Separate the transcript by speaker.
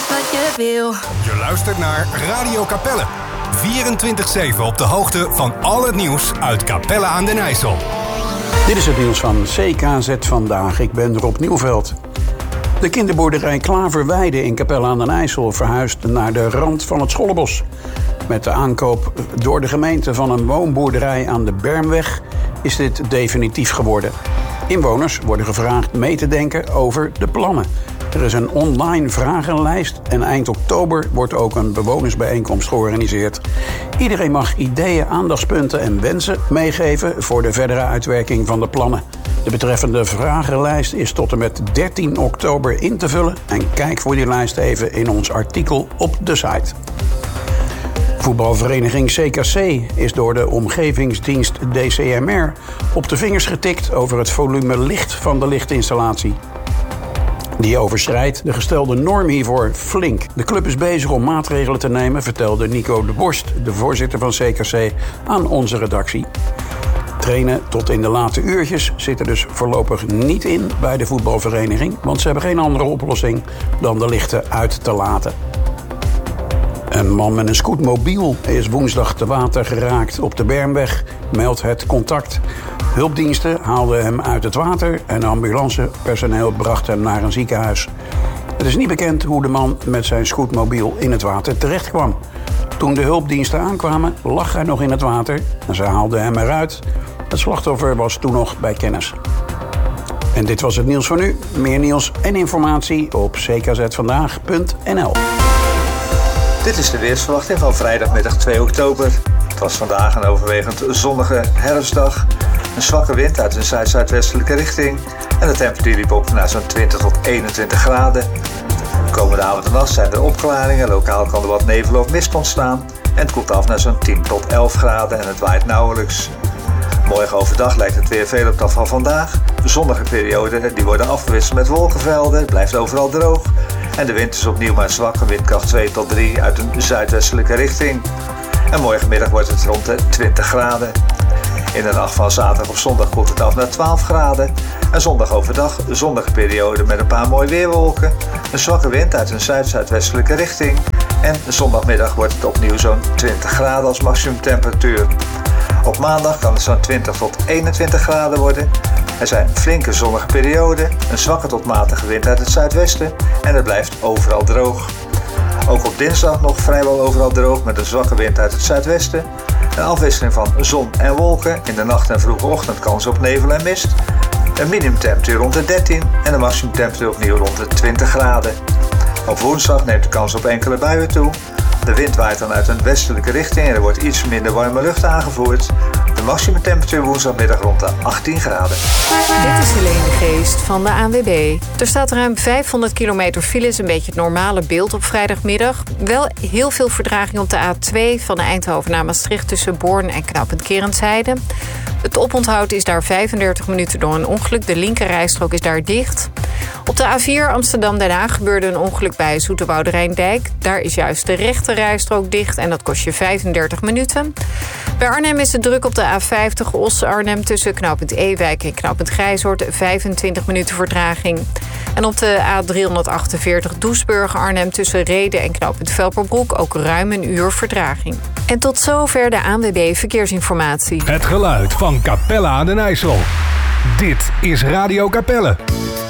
Speaker 1: alles wat je wil.
Speaker 2: Je luistert naar Radio Capelle. 24/7 op de hoogte van al het nieuws uit Capelle aan den IJssel.
Speaker 3: Dit is het nieuws van CKZ Vandaag. Ik ben Rob Nieuwveld. De kinderboerderij Klaverweide in Capelle aan den IJssel verhuist naar de rand van het Schollebos. Met de aankoop door de gemeente van een woonboerderij aan de Bermweg is dit definitief geworden. Inwoners worden gevraagd mee te denken over de plannen. Er is een online vragenlijst en eind oktober wordt ook een bewonersbijeenkomst georganiseerd. Iedereen mag ideeën, aandachtspunten en wensen meegeven voor de verdere uitwerking van de plannen. De betreffende vragenlijst is tot en met 13 oktober in te vullen en kijk voor die lijst even in ons artikel op de site. Voetbalvereniging CKC is door de omgevingsdienst DCMR op de vingers getikt over het volume licht van de lichtinstallatie. Die overschrijdt de gestelde norm hiervoor flink. De club is bezig om maatregelen te nemen, vertelde Nico de Borst, de voorzitter van CKC, aan onze redactie. Trainen tot in de late uurtjes zit er dus voorlopig niet in bij de voetbalvereniging, want ze hebben geen andere oplossing dan de lichten uit te laten. Een man met een scootmobiel is woensdag te water geraakt op de Bermweg, meldt Het Contact. Hulpdiensten haalden hem uit het water en ambulancepersoneel bracht hem naar een ziekenhuis. Het is niet bekend hoe de man met zijn scootmobiel in het water terecht kwam. Toen de hulpdiensten aankwamen, lag hij nog in het water en ze haalden hem eruit. Het slachtoffer was toen nog bij kennis. En dit was het nieuws voor nu. Meer nieuws en informatie op ckzvandaag.nl.
Speaker 4: Dit is de weersverwachting van vrijdagmiddag 2 oktober. Het was vandaag een overwegend zonnige herfstdag. Een zwakke wind uit een zuid-zuidwestelijke richting. En de temperatuur liep op naar zo'n 20 tot 21 graden. De komende avond en nacht zijn er opklaringen. Lokaal kan er wat nevel of mist ontstaan. En het koelt af naar zo'n 10 tot 11 graden en het waait nauwelijks. Morgen overdag lijkt het weer veel op dat van vandaag. De zonnige perioden die worden afgewisseld met wolkenvelden. Het blijft overal droog. En de wind is opnieuw maar zwak, een windkracht 2 tot 3 uit een zuidwestelijke richting. En morgenmiddag wordt het rond de 20 graden. In de nacht van zaterdag op zondag koelt het af naar 12 graden. En zondag overdag zonnige periode met een paar mooie weerwolken. Een zwakke wind uit een zuid-zuidwestelijke richting. En zondagmiddag wordt het opnieuw zo'n 20 graden als maximumtemperatuur. Op maandag kan het zo'n 20 tot 21 graden worden. Er zijn flinke zonnige perioden, een zwakke tot matige wind uit het zuidwesten en het blijft overal droog. Ook op dinsdag nog vrijwel overal droog met een zwakke wind uit het zuidwesten. Een afwisseling van zon en wolken, in de nacht en vroege ochtend kans op nevel en mist. Een minimumtemperatuur rond de 13 en een maximumtemperatuur opnieuw rond de 20 graden. Op woensdag neemt de kans op enkele buien toe. De wind waait dan uit een westelijke richting en er wordt iets minder warme lucht aangevoerd. De maximumtemperatuur woensdagmiddag rond de 18 graden.
Speaker 5: Dit is Helene de Geest van de ANWB. Er staat ruim 500 kilometer file, is een beetje het normale beeld op vrijdagmiddag. Wel heel veel vertraging op de A2 van Eindhoven naar Maastricht tussen Born en Knooppunt Kerensheide. Het oponthoud is daar 35 minuten door een ongeluk. De linkerrijstrook is daar dicht. Op de A4 Amsterdam-Den Haag gebeurde een ongeluk bij Zoeterwoude-Rijndijk. Daar is juist de rechterrijstrook dicht en dat kost je 35 minuten. Bij Arnhem is het druk op de A50 Os-Arnhem tussen knooppunt Ewijk en knooppunt Grijzoord. 25 minuten vertraging. En op de A348 Doesburg-Arnhem tussen Rheden en knooppunt Velperbroek ook ruim een uur vertraging. En tot zover de ANWB Verkeersinformatie.
Speaker 2: Het geluid van Capelle aan den IJssel. Dit is Radio Capelle.